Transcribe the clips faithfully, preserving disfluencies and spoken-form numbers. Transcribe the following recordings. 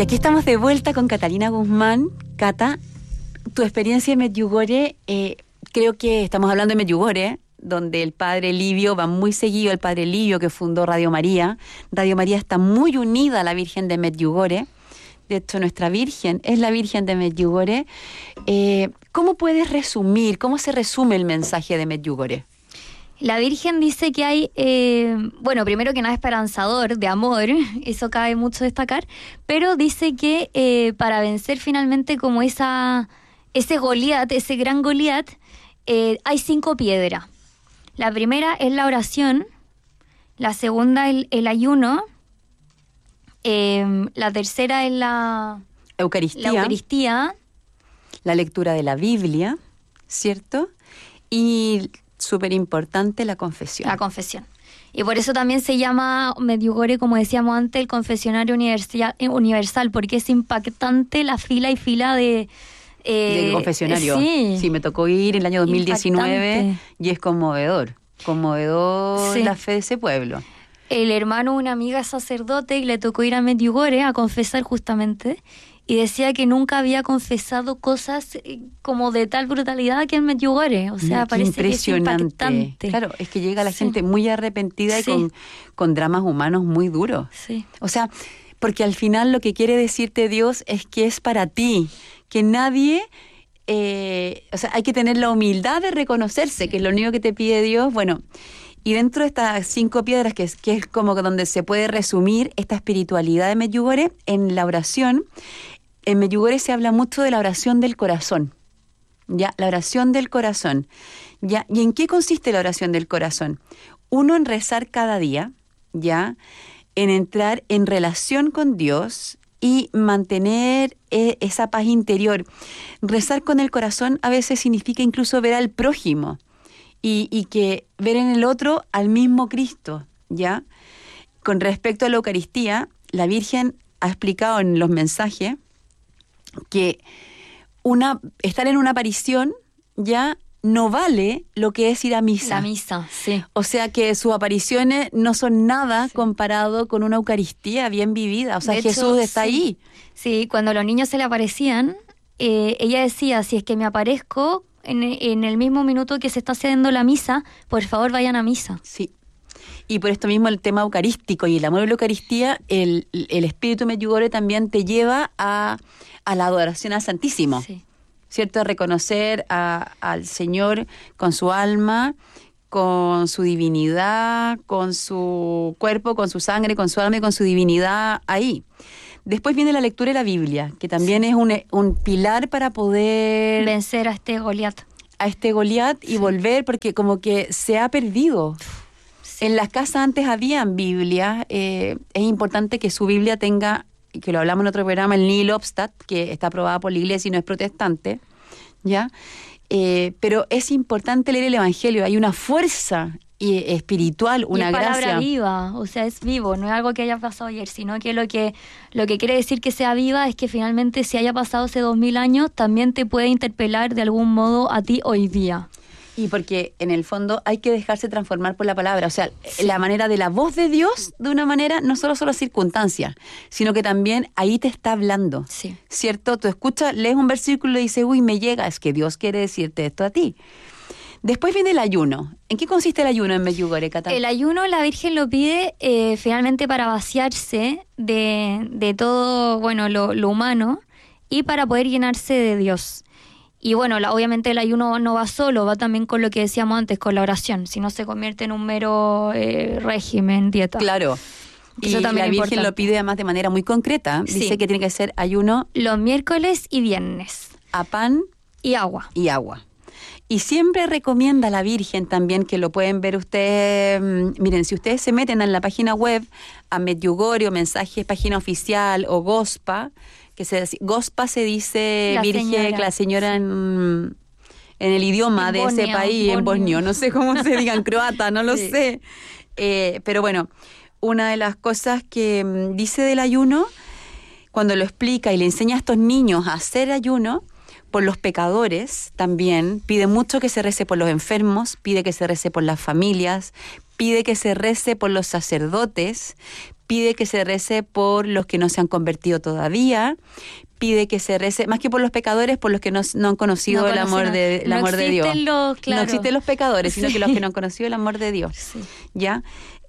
Y aquí estamos de vuelta con Catalina Guzmán. Cata, tu experiencia en Medjugorje, eh, creo que estamos hablando de Medjugorje, donde el padre Livio va muy seguido, el padre Livio que fundó Radio María. Radio María está muy unida a la Virgen de Medjugorje. De hecho, nuestra Virgen es la Virgen de Medjugorje. Eh, ¿Cómo puedes resumir, cómo se resume el mensaje de Medjugorje? La Virgen dice que hay, eh, bueno, primero que nada esperanzador, de amor, eso cabe mucho destacar, pero dice que eh, para vencer finalmente como esa, ese Goliat, ese gran Goliat, eh, hay cinco piedras. La primera es la oración, la segunda el, el ayuno, eh, la tercera es la Eucaristía, la Eucaristía, la lectura de la Biblia, ¿cierto? Y súper importante, la confesión. La confesión. Y por eso también se llama Medjugorje, como decíamos antes, el confesionario universal, universal porque es impactante la fila y fila de... Eh, del confesionario. Sí. Sí, me tocó ir en el año dos mil diecinueve Impactante. Y es conmovedor, conmovedor Sí. la fe de ese pueblo. El hermano de una amiga sacerdote y le tocó ir a Medjugorje a confesar justamente, y decía que nunca había confesado cosas eh, como de tal brutalidad que en Medjugorje. O sea, Mira, qué parece que es impresionante. impactante. Claro, es que llega la Sí. gente muy arrepentida Sí. y con, con dramas humanos muy duros. Sí. O sea, porque al final lo que quiere decirte Dios es que es para ti, que nadie... Eh, o sea, hay que tener la humildad de reconocerse, que es lo único que te pide Dios. Bueno, y dentro de estas cinco piedras, que es, que es como que donde se puede resumir esta espiritualidad de Medjugorje, en la oración, en Medjugorje se habla mucho de la oración del corazón, ¿ya? La oración del corazón, ¿ya? ¿Y en qué consiste la oración del corazón? Uno, en rezar cada día, ¿ya? En entrar en relación con Dios y mantener eh, esa paz interior. Rezar con el corazón a veces significa incluso ver al prójimo y, y que ver en el otro al mismo Cristo, ¿ya? Con respecto a la Eucaristía, la Virgen ha explicado en los mensajes que una, estar en una aparición ya no vale lo que es ir a misa. La misa, sí. O sea que sus apariciones no son nada Sí. comparado con una Eucaristía bien vivida. O sea, De hecho, Jesús está sí. ahí. Sí, cuando los niños se le aparecían, eh, ella decía, si es que me aparezco en, en el mismo minuto que se está haciendo la misa, por favor vayan a misa. Sí. Y por esto mismo el tema eucarístico y el amor a la Eucaristía, el, el espíritu Medjugorje también te lleva a, a la adoración al Santísimo. Sí. ¿Cierto? A reconocer a, al Señor con su alma, con su divinidad, con su cuerpo, con su sangre, con su alma y con su divinidad ahí. Después viene la lectura de la Biblia, que también es un, un pilar para poder Vencer a este Goliat. a este Goliat y Sí. volver, porque como que se ha perdido. Sí. En las casas antes habían Biblias. Eh, es importante que su Biblia tenga, que lo hablamos en otro programa, el Nihil Obstat, que está aprobada por la Iglesia y no es protestante, ¿ya? Eh, pero es importante leer el Evangelio. Hay una fuerza eh, espiritual, una y es palabra gracia. viva, o sea, es vivo, no es algo que haya pasado ayer, sino que lo que lo que quiere decir que sea viva es que finalmente si haya pasado hace dos mil años, también te puede interpelar de algún modo a ti hoy día. Y porque en el fondo hay que dejarse transformar por la palabra. O sea, la manera de la voz de Dios, de una manera, no solo son las circunstancias, sino que también ahí te está hablando. Sí. ¿Cierto? Tú escuchas, lees un versículo y dices, uy, me llega, es que Dios quiere decirte esto a ti. Después viene el ayuno. ¿En qué consiste el ayuno en Medjugorje, Cata? El ayuno la Virgen lo pide eh, finalmente para vaciarse de, de todo, bueno, lo, lo humano y para poder llenarse de Dios. Y bueno, la, obviamente el ayuno no va solo, va también con lo que decíamos antes, con la oración, si no se convierte en un mero eh, régimen, dieta. Claro. Y Eso también la es Virgen importante. lo pide además de manera muy concreta. Sí. Dice que tiene que ser ayuno Los miércoles y viernes. a pan Y agua. y agua. Y siempre recomienda la Virgen también, que lo pueden ver ustedes, mmm, miren, si ustedes se meten en la página web, a Medjugorje o Mensajes, página oficial o Gospa, que se Gospa se dice La Virgen, señora. que la señora en, en el idioma En de ese bosnio, país, en bosnio. bosnio, no sé cómo se diga en croata, no lo Sí. sé. Eh, pero bueno, una de las cosas que mm, dice del ayuno, cuando lo explica y le enseña a estos niños a hacer ayuno, por los pecadores también, pide mucho que se rece por los enfermos, pide que se rece por las familias, pide que se rece por los sacerdotes, pide que se rece por los que no se han convertido todavía, pide que se rece, más que por los pecadores, por los que no, no han conocido No el amor conocen- de, el no amor de Dios. existen los- claro. No existen los pecadores, sino Sí. que los que no han conocido el amor de Dios. Sí. ¿Ya?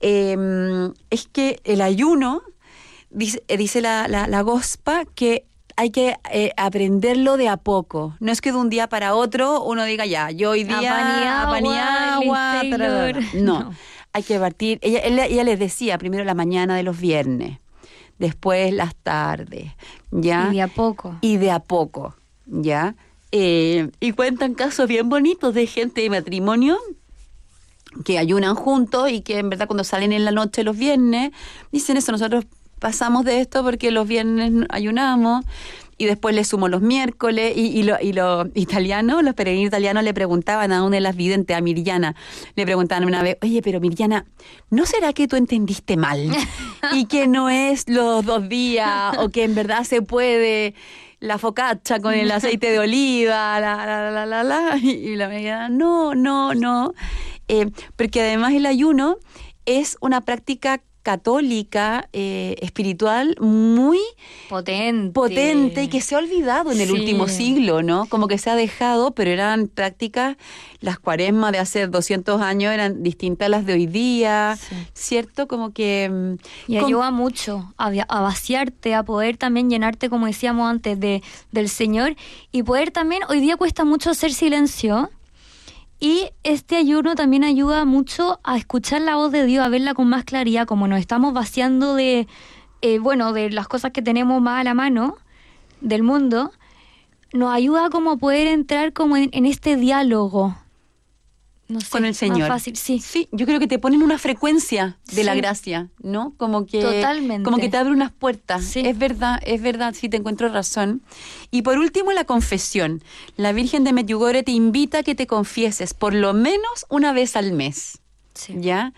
Eh, es que el ayuno, dice, dice la, la, la Gospa, que hay que eh, aprenderlo de a poco. No es que de un día para otro uno diga, ya, yo hoy día A pan y a pan y agua, agua, Liz tararara. Taylor. No, No. hay que partir. Ella, ella, ella les decía, primero la mañana de los viernes, después las tardes, ¿ya? Y de a poco. Y de a poco, ¿ya? Eh, y cuentan casos bien bonitos de gente de matrimonio que ayunan juntos y que en verdad cuando salen en la noche los viernes, dicen eso, nosotros pasamos de esto porque los viernes ayunamos y después le sumo los miércoles y, y, lo, y los italianos, los peregrinos italianos le preguntaban a una de las videntes, a Mirjana, le preguntaban una vez, oye, pero Mirjana, ¿no será que tú entendiste mal? Y que no es los dos días o que en verdad se puede la focaccia con el aceite de oliva, la, la, la, la, la, y la Mirjana, no, no, no. Eh, porque además el ayuno es una práctica católica, eh, espiritual, muy Potente. potente y que se ha olvidado en el Sí. último siglo, ¿no? Como que se ha dejado, pero eran prácticas, las cuaresmas de hace doscientos años eran distintas a las de hoy día, Sí. ¿cierto? Como que... mm, Y con- ayuda mucho a, via- a vaciarte, a poder también llenarte, como decíamos antes, de, del Señor. Y poder también, hoy día cuesta mucho hacer silencio. Y este ayuno también ayuda mucho a escuchar la voz de Dios, a verla con más claridad, como nos estamos vaciando de, eh, bueno, de las cosas que tenemos más a la mano del mundo. Nos ayuda como a poder entrar como en, en este diálogo. No sé, con el Señor. Más fácil, sí. Sí, yo creo que te ponen una frecuencia de la Sí. gracia, ¿no? Como que Totalmente. como que te abre unas puertas. Sí. Es verdad, es verdad, sí te encuentro razón. Y por último, la confesión. La Virgen de Medjugorje te invita a que te confieses por lo menos una vez al mes. Sí. ¿Ya?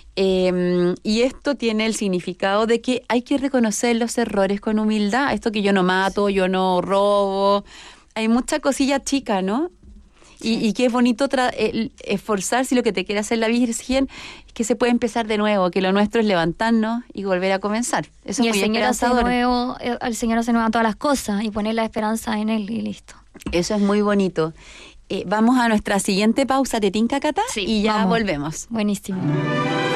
Eh, y esto tiene el significado de que hay que reconocer los errores con humildad. Esto que yo no mato, yo no robo. Hay mucha cosilla chica, ¿no? Y, y qué bonito tra- el esforzarse, lo que te quiere hacer la Virgen, es que se puede empezar de nuevo, que lo nuestro es levantarnos y volver a comenzar. Eso Y es el muy Señor hace esperanzador. nuevo, eh, el Señor hace nueva todas las cosas y poner la esperanza en Él y listo. Eso es muy bonito. Eh, vamos a nuestra siguiente pausa, ¿te tinca, Cata? Sí, y ya vamos. volvemos. Buenísimo.